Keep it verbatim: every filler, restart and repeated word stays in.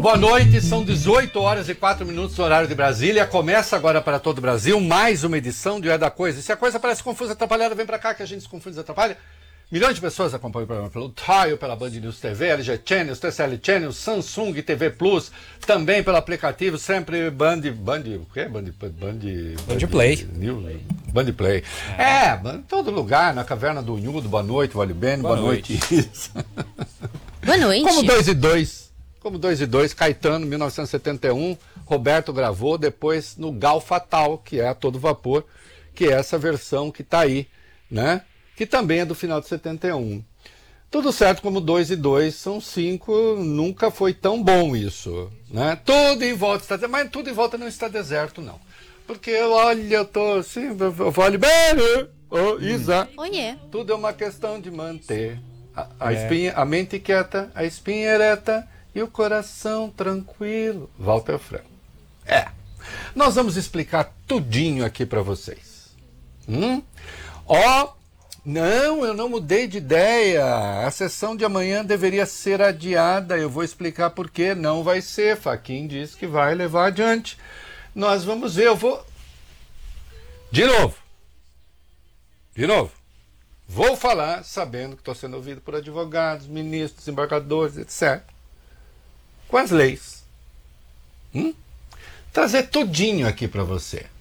Boa noite, são dezoito horas e quatro minutos no horário de Brasília. Começa agora para todo o Brasil mais uma edição do É da Coisa. E se a coisa parece confusa, atrapalhada, vem para cá que a gente se confunde e atrapalha. Milhões de pessoas acompanham o programa pelo Tile, pela Band News T V, L G Channels, T C L Channels, Samsung T V Plus, também pelo aplicativo, sempre Band... Band... o quê? Band... Band... Band Play. News, Band Play. É, em todo lugar, na Caverna do Unhudo. Boa noite, Vale Bene. Boa, boa noite. noite. Boa noite. Como dois e dois. Como dois e dois, Caetano, mil novecentos e setenta e um, Roberto gravou, depois no Gal Fatal, que é a todo vapor, que é essa versão que está aí, né? Que também é do final de setenta e um. Tudo certo, como dois e dois são cinco, nunca foi tão bom isso, né? Tudo em volta está, mas tudo em volta não está deserto, não. Porque, olha, eu tô assim, eu falo bem, oh, Isa. Oh, yeah. Tudo é uma questão de manter a, a, É. espinha, a mente quieta, a espinha ereta e o coração tranquilo. Walter Franco. É. Nós vamos explicar tudinho aqui para vocês. Hum? Ó, não, eu não mudei de ideia. A sessão de amanhã deveria ser adiada. Eu vou explicar por que não vai ser. Faquin disse que vai levar adiante. Nós vamos ver. Eu vou... De novo. De novo. Vou falar sabendo que estou sendo ouvido por advogados, ministros, embargadores, etcétera. Com as leis. Hum? Trazer tudinho aqui para você.